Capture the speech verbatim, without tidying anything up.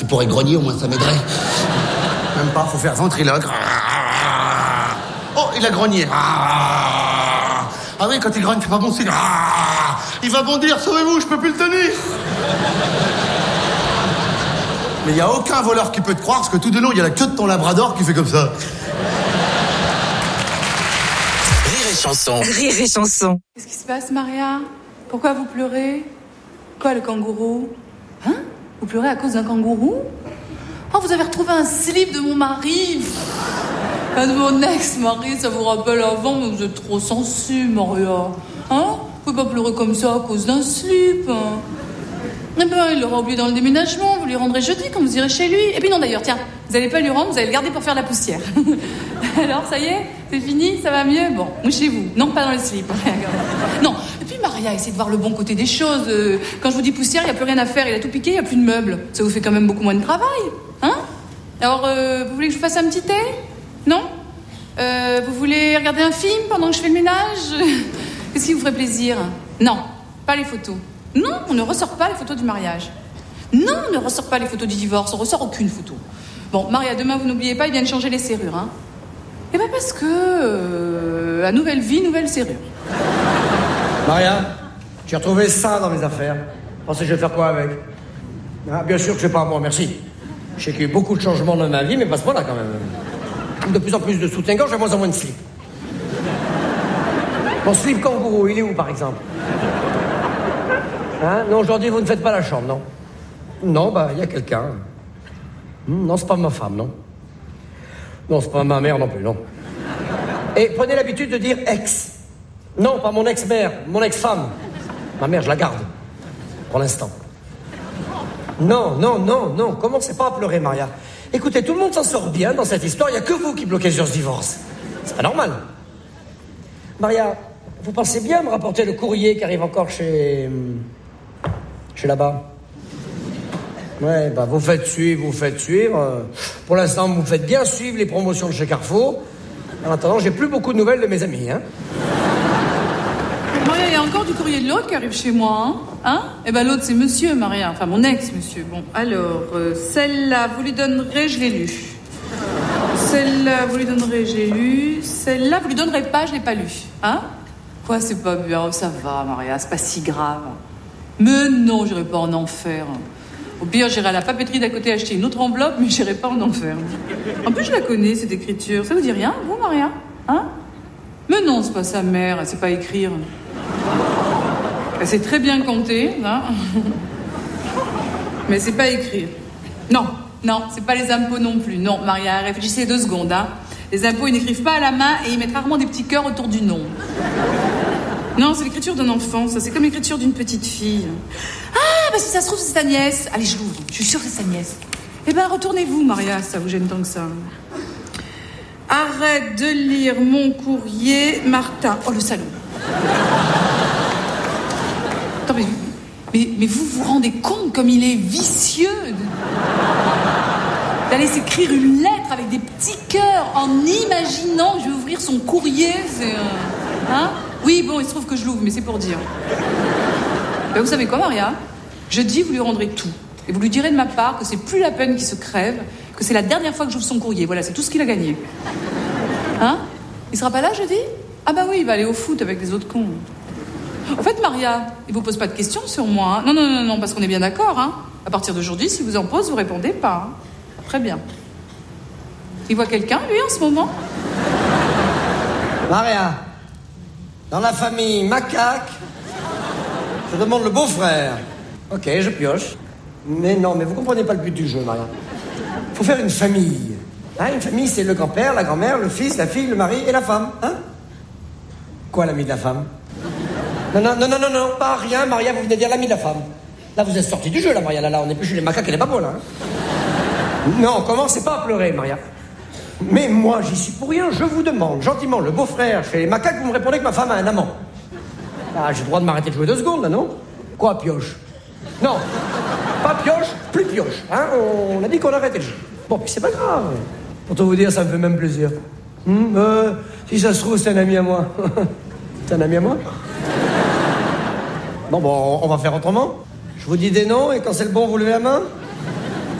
tu pourrais grogner, au moins ça m'aiderait. Même pas, faut faire ventriloque. Oh, il a grogné. Ah oui, quand il grogne, c'est pas bon signe. Il va bondir, sauvez-vous, je peux plus le tenir. Mais il n'y a aucun voleur qui peut te croire, parce que tout de long, il y a la queue de ton labrador qui fait comme ça. Rire et chanson. Rire et chanson. Qu'est-ce qui se passe, Maria? Pourquoi vous pleurez? Quoi, le kangourou? Hein? Vous pleurez à cause d'un kangourou? Oh, vous avez retrouvé un slip de mon mari. Un de mon ex-mari, ça vous rappelle avant, mais vous êtes trop sensible, Maria. Hein? Vous pouvez pas pleurer comme ça à cause d'un slip. Hein? Eh ben, il l'aura oublié dans le déménagement, vous lui rendrez jeudi quand vous irez chez lui. Et puis non, d'ailleurs, tiens, vous allez pas lui rendre, vous allez le garder pour faire la poussière. Alors, ça y est? C'est fini? Ça va mieux? Bon, mouchez-vous. Non, pas dans le slip. Non. Et puis, Maria, essayez de voir le bon côté des choses. Quand je vous dis poussière, il n'y a plus rien à faire, il a tout piqué, il n'y a plus de meubles. Ça vous fait quand même beaucoup moins de travail. Hein? Alors, euh, vous voulez que je vous fasse un petit thé? Non? euh, Vous voulez regarder un film pendant que je fais le ménage? Qu'est-ce qui vous ferait plaisir? Non, pas les photos. Non, on ne ressort pas les photos du mariage. Non, on ne ressort pas les photos du divorce. On ressort aucune photo. Bon, Maria, demain, vous n'oubliez pas, ils viennent changer les serrures, hein? Eh bien, parce que... Euh, à nouvelle vie, nouvelle serrure. Maria, j'ai retrouvé ça dans mes affaires. Pensez que je vais faire quoi avec? Ah, bien sûr que c'est pas à moi, merci. Je sais qu'il y a eu beaucoup de changements dans ma vie, mais pas ce point-là, quand même. De plus en plus de soutien-gorge et moins en moins de slip. Mon slip kangourou, il est où, par exemple? Hein? Non, aujourd'hui, vous ne faites pas la chambre, non? Non, bah, il y a quelqu'un. Hum, non, c'est pas ma femme, non? Non, c'est pas ma mère non plus, non. Et prenez l'habitude de dire ex. Non, pas mon ex-mère, mon ex-femme. Ma mère, je la garde. Pour l'instant. Non, non, non, non. Commencez pas à pleurer, Maria. Écoutez, tout le monde s'en sort bien dans cette histoire. Il n'y a que vous qui bloquez sur ce divorce. C'est pas normal. Maria, vous pensez bien me rapporter le courrier qui arrive encore chez... Chez là-bas? Ouais, bah vous faites suivre, vous faites suivre. Pour l'instant, vous faites bien suivre les promotions de chez Carrefour. En attendant, j'ai plus beaucoup de nouvelles de mes amis, hein. Maria, il y a encore du courrier de l'autre qui arrive chez moi, hein? Hein? Eh ben l'autre, c'est monsieur, Maria. Enfin, mon ex-monsieur. Bon, alors, euh, celle-là, vous lui donnerez, je l'ai lu. Celle-là, vous lui donnerez, j'ai lu. Celle-là, vous lui donnerez pas, je l'ai pas lu. Hein? Quoi, c'est pas bien? Ça va, Maria, c'est pas si grave. Mais non, j'irai pas en enfer. Au pire, j'irai à la papeterie d'à côté acheter une autre enveloppe, mais j'irai pas en enfer. En plus, je la connais, cette écriture. Ça vous dit rien, vous, Maria? Hein? Mais non, c'est pas sa mère, elle sait pas écrire. Elle sait très bien compter, hein? Mais elle sait pas écrire. Non, non, c'est pas les impôts non plus. Non, Maria, réfléchissez deux secondes, hein. Les impôts, ils n'écrivent pas à la main et ils mettent rarement des petits cœurs autour du nom. Non, c'est l'écriture d'un enfant, ça. C'est comme l'écriture d'une petite fille. Ah, bah si ça se trouve, c'est sa nièce. Allez, je l'ouvre. Je suis sûre que c'est sa nièce. Eh ben, retournez-vous, Maria, ça vous gêne tant que ça. Arrête de lire mon courrier, Martin. Oh, le salaud. Attends, mais, mais, mais vous vous rendez compte comme il est vicieux d'aller s'écrire une lettre avec des petits cœurs en imaginant que je vais ouvrir son courrier. C'est... Euh, hein? Oui, bon, il se trouve que je l'ouvre, mais c'est pour dire. Ben, vous savez quoi, Maria? Jeudi, vous lui rendrez tout. Et vous lui direz de ma part que c'est plus la peine qu'il se crève, que c'est la dernière fois que j'ouvre son courrier. Voilà, c'est tout ce qu'il a gagné. Hein? Il sera pas là jeudi? Ah bah oui, il va aller au foot avec les autres cons. En fait, Maria, il vous pose pas de questions sur moi, hein? Non, non, non, non, parce qu'on est bien d'accord, hein? À partir d'aujourd'hui, si vous en pose, vous répondez pas, hein? Très bien. Il voit quelqu'un, lui, en ce moment? Maria, dans la famille Macaque, je demande le beau-frère. Ok, je pioche. Mais non, mais vous comprenez pas le but du jeu, Maria. Faut faire une famille. Hein, une famille, c'est le grand-père, la grand-mère, le fils, la fille, le mari et la femme. Hein? Quoi, l'ami de la femme? Non, non, non, non, non, non, pas rien, Maria, vous venez de dire l'ami de la femme. Là, vous êtes sortis du jeu, là, Maria. Là, là, on n'est plus chez les macaques et les babos, là. Hein? Non, commencez pas à pleurer, Maria. Mais moi, j'y suis pour rien. Je vous demande gentiment le beau-frère chez les macaques, vous me répondez que ma femme a un amant. Ah, j'ai le droit de m'arrêter de jouer deux secondes, là, non? Quoi, pioche? Non, pas pioche, plus pioche. Hein? On a dit qu'on arrêtait le jeu. Bon, puis c'est pas grave. Pour tout vous dire, ça me fait même plaisir. Hum, euh, si ça se trouve, c'est un ami à moi. C'est un ami à moi? Bon, bon, on va faire autrement. Je vous dis des noms et quand c'est le bon, vous levez la main.